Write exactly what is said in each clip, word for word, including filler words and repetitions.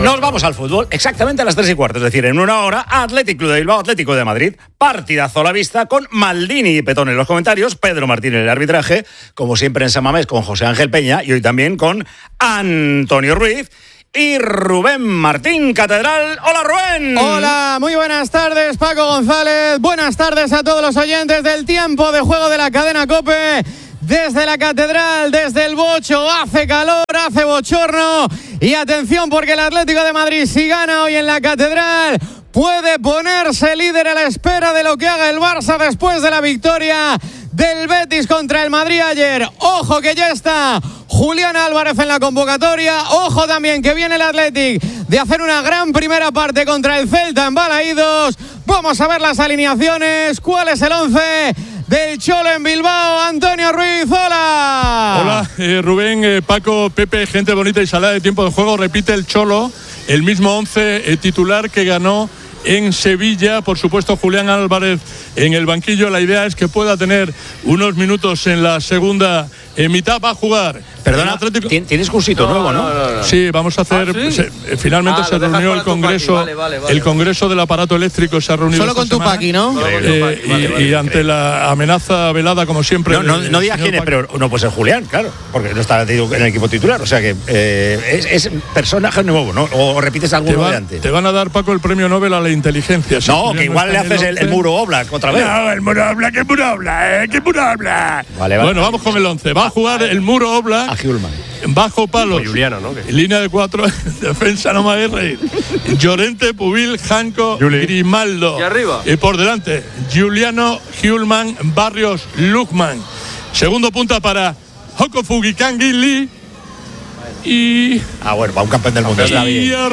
Nos vamos al fútbol exactamente a las tres y cuarto, es decir, en una hora, Athletic Club de Bilbao, Atlético de Madrid, partidazo a la vista con Maldini y Petón en los comentarios, Pedro Martín en el arbitraje, como siempre en San Mamés con José Ángel Peña y hoy también con Antonio Ruiz y Rubén Martín Catedral. ¡Hola, Rubén! Hola, muy buenas tardes, Paco González. Buenas tardes a todos los oyentes del tiempo de juego de la cadena COPE. Desde la Catedral, desde el Bocho, hace calor, hace bochorno. Y atención porque el Atlético de Madrid, si gana hoy en la Catedral, puede ponerse líder a la espera de lo que haga el Barça después de la victoria del Betis contra el Madrid ayer. Ojo que ya está Julián Álvarez en la convocatoria. Ojo también que viene el Athletic de hacer una gran primera parte contra el Celta en Balaídos. Vamos a ver las alineaciones. ¿Cuál es el once del Cholo en Bilbao? Antonio Ruiz, hola. Hola, eh, Rubén, eh, Paco, Pepe, gente bonita y salada de tiempo de juego. Repite el Cholo, el mismo once eh, titular que ganó en Sevilla. Por supuesto, Julián Álvarez en el banquillo. La idea es que pueda tener unos minutos en la segunda eh, mitad. Va a jugar. Perdona, Atlético... tienes cursito no, nuevo, ¿no? No, no, no. Sí, vamos a hacer... ¿Ah, sí? se, finalmente ah, se reunió el Congreso, vale, vale, vale, el Congreso del Aparato Eléctrico se ha reunido solo con Tupaki, ¿no? Eh, vale, y, vale, vale, y ante la amenaza velada, como siempre... No, no, no digas quién es, pero no puede ser Julián, claro, porque no está en el equipo titular, o sea que eh, es, es personaje nuevo, ¿no? O, o repites alguno van, de antes. Te van a dar, Paco, el premio Nobel a la inteligencia. Si no, que igual no le haces el, el muro Oblak otra vez. No, el muro Oblak, ¿qué muro Oblak? ¿Eh? ¿Qué muro Oblak? Vale, vale. Bueno, vamos con el once. Va a jugar el muro Oblak. A Hjulman. Bajo palos, Juliano, ¿no? Línea de cuatro, defensa, no me hagáis reír. Llorente, Pubil, Janco, Grimaldo. Y arriba. Y por delante, Juliano, Hjulman, Barrios, Lukman. Segundo punta para Hokofugi, Kangili. Y. Ah, bueno, va un campeón del mundo. Y arriba.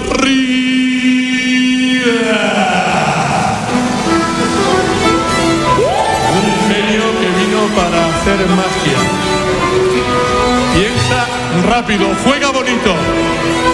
Un genio que vino para hacer magia. Piensa rápido, juega bonito.